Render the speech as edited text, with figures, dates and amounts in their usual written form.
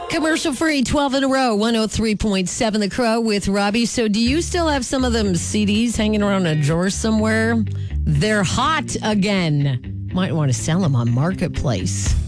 Commercial free, 12 in a row, 103.7 The Crow with Robbie. So do you still have some of them CDs hanging around a drawer somewhere? They're hot again. Might want to sell them on Marketplace.